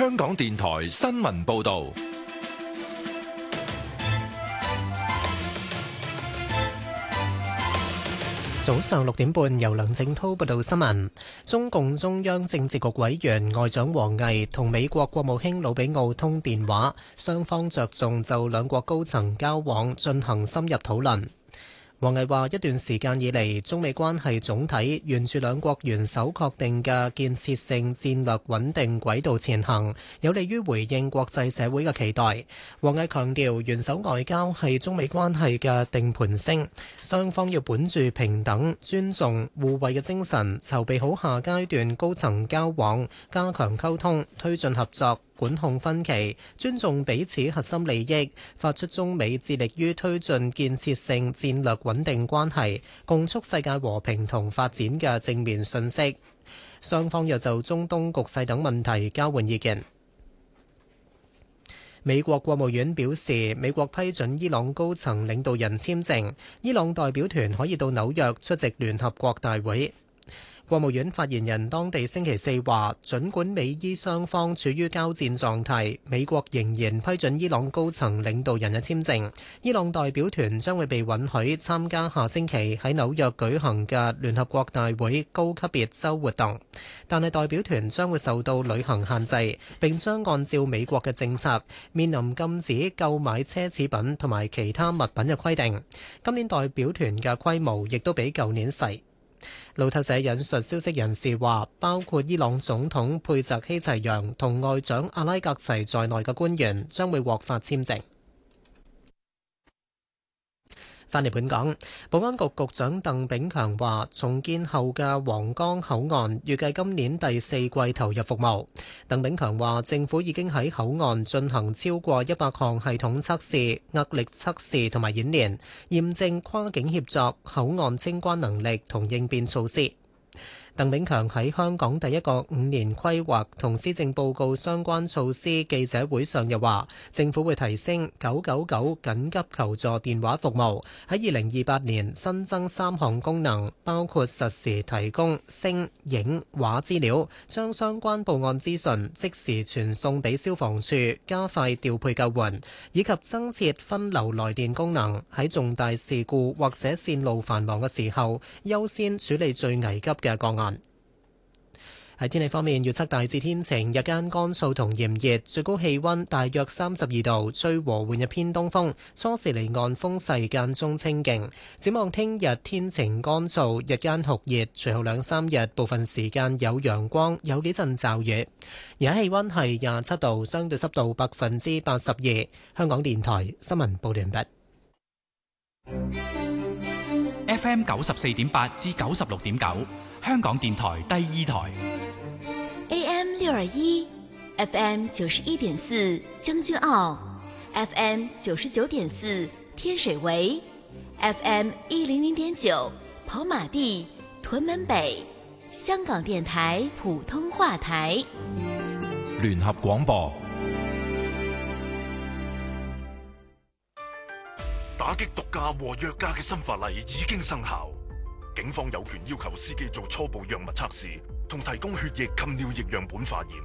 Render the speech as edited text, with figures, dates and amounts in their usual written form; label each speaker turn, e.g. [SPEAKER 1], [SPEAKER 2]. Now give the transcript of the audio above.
[SPEAKER 1] 香港電台新聞報道。
[SPEAKER 2] 早上6點半，由梁正滔報道新聞。中共中央政治局委員外長王毅同美國國務卿魯比奧通電話，雙方着重就兩國高層交往進行深入討論。王毅話：一段時間以嚟，中美關係總體沿住兩國元首確定嘅建設性戰略穩定軌道前行，有利於回應國際社會嘅期待。王毅強調，元首外交係中美關係嘅定盤星，雙方要本住平等、尊重、互惠嘅精神，籌備好下階段高層交往，加強溝通，推進合作，管控分歧，尊重彼此核心利益，發出中美致力於推進建設性戰略穩定關係，共促世界和平同發展嘅正面訊息。雙方又就中東局勢等問題交換意見。美國國務院表示，美國批准伊朗高層領導人簽證，伊朗代表團可以到紐約出席聯合國大會。國務院發言人當地星期四話，儘管美伊雙方處於交戰狀態，美國仍然批准伊朗高層領導人嘅簽證。伊朗代表團將會被允許參加下星期喺紐約舉行嘅聯合國大會高級別週活動，但係代表團將會受到旅行限制，並將按照美國嘅政策面臨禁止購買奢侈品同埋其他物品嘅規定。今年代表團嘅規模亦都比舊年細。路透社引述消息人士話，包括伊朗總統佩澤希齊揚同外長阿拉格齊在內嘅官員將會獲發簽證。返嚟本港，保安局局長鄧炳強話，重建後嘅皇崗口岸預計今年第四季投入服務。鄧炳強話，政府已經喺口岸進行超過100項系統測試、壓力測試同埋演練，驗證跨境協作、口岸清關能力同應變措施。鄧炳強喺香港第一個5年規劃同施政報告相關措施記者會上又話，政府會提升999緊急求助電話服務，喺2028年新增3項功能，包括實時提供聲、影、畫資料，將相關報案資訊即時傳送俾消防處，加快調配救援，以及增設分流來電功能，喺重大事故或者線路繁忙嘅時候，優先處理最危急嘅個案。喺天氣方面，預測大致天晴，日間乾燥同炎熱，最高氣溫大約32度，吹和緩嘅偏東風，初時離岸風勢間中清勁。展望聽日天晴乾燥，日間酷熱，隨後2-3日部分時間有陽光，有幾陣驟雨。而家氣溫係27度，相對濕度82%。香港電台新聞報道完
[SPEAKER 3] 畢。FM 94.8至96.9，香港電台第2台。
[SPEAKER 4] AM 621 FM 91.4將軍澳 FM 99.4天水圍 FM 100.9跑馬地屯門北香港電台普通話台
[SPEAKER 1] 聯合廣播。
[SPEAKER 5] 打擊毒駕和藥駕嘅新法例已經生效，警方有權要求司機做初步藥物測試同提供血液及尿液樣本化驗。